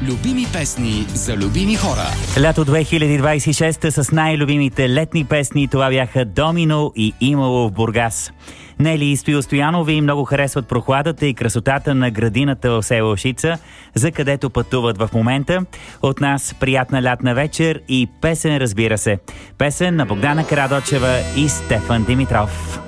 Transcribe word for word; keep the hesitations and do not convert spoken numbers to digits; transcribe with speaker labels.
Speaker 1: Любими песни за любими хора.
Speaker 2: Лято две хиляди двадесет и шеста с най-любимите летни песни. Това бяха Домино и Имало в Бургас. Нели и Стоил Стоянови много харесват прохладата и красотата на градината в село Шица, за където пътуват в момента. От нас приятна лятна вечер и песен, разбира се. Песен на Богдана Карадочева и Стефан Димитров.